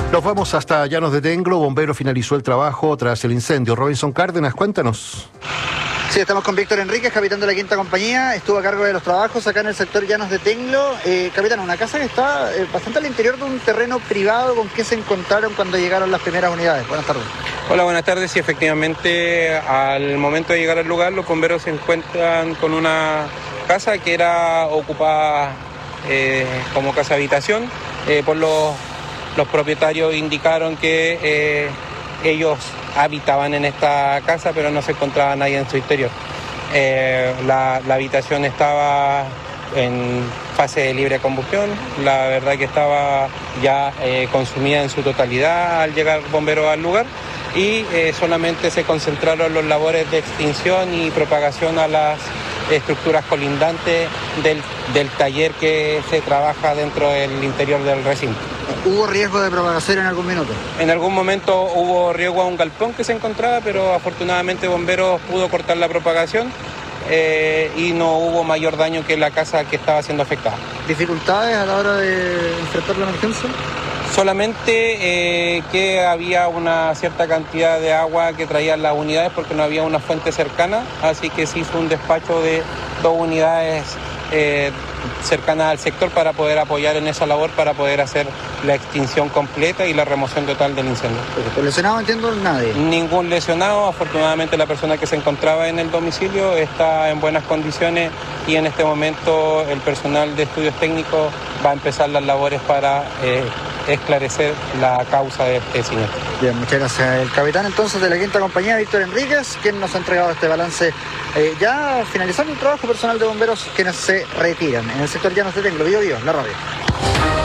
Nos vamos hasta Llanos de Tenglo. Bombero finalizó el trabajo tras el incendio. Robinson Cárdenas, cuéntanos. Sí, estamos con Víctor Enríquez, capitán de la Quinta Compañía. Estuvo a cargo de los trabajos acá en el sector Llanos de Tenglo. Capitán, una casa que está bastante al interior de un terreno privado. ¿Con qué se encontraron cuando llegaron las primeras unidades? Buenas tardes. Hola, buenas tardes. Sí, efectivamente, al momento de llegar al lugar, los bomberos se encuentran con una casa que era ocupada como casa habitación. Por los propietarios indicaron que ellos habitaban en esta casa, pero no se encontraba nadie en su interior. La habitación estaba en fase de libre combustión. La verdad que estaba ya consumida en su totalidad al llegar bomberos al lugar, y solamente se concentraron los labores de extinción y propagación a las estructuras colindantes del taller que se trabaja dentro del interior del recinto. ¿Hubo riesgo de propagación en algún minuto? En algún momento hubo riesgo a un galpón que se encontraba, pero afortunadamente bomberos pudo cortar la propagación y no hubo mayor daño que la casa que estaba siendo afectada. ¿Dificultades a la hora de enfrentar la emergencia? Solamente que había una cierta cantidad de agua que traían las unidades porque no había una fuente cercana, así que se hizo un despacho de 2 unidades cercanas al sector para poder apoyar en esa labor, para poder hacer la extinción completa y la remoción total del incendio. ¿Por lesionado entiendo nadie? Ningún lesionado. Afortunadamente la persona que se encontraba en el domicilio está en buenas condiciones, y en este momento el personal de estudios técnicos va a empezar las labores para esclarecer la causa de este siniestro. Bien, muchas gracias. El capitán entonces de la Quinta Compañía, Víctor Enríquez, quien nos ha entregado este balance. Ya finalizando el trabajo personal de bomberos quienes se retiran en el sector Llanos de Tenglo. Bio, la radio.